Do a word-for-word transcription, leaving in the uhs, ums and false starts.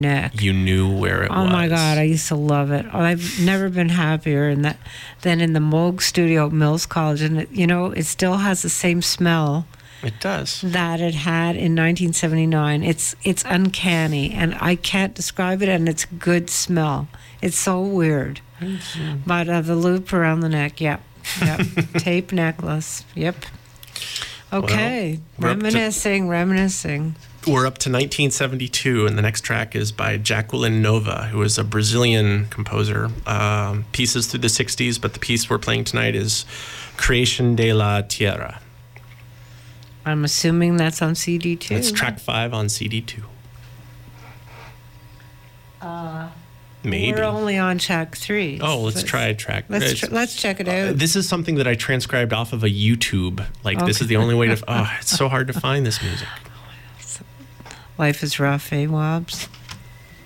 neck. You knew where it oh was. Oh my God, I used to love it. I've never been happier in that than in the Moog studio at Mills College. And, it, you know, it still has the same smell. It does. That it had in nineteen seventy-nine. It's it's uncanny, and I can't describe it, and it's good smell. It's so weird. Mm-hmm. But uh, the loop around the neck, yep. Yep. Tape necklace, yep. Okay, well, reminiscing, to, reminiscing. We're up to nineteen seventy-two, and the next track is by Jacqueline Nova, who is a Brazilian composer. Um, pieces through the sixties, but the piece we're playing tonight is Creación de la Tierra. I'm assuming that's on C D two. It's track five on C D two. Uh, Maybe. We're only on track three. Oh, let's try track. Let's tr- let's check it out. Uh, this is something that I transcribed off of a YouTube. Like, okay. This is the only way to... Oh, it's so hard to find this music. Life is rough, eh, Wobbs?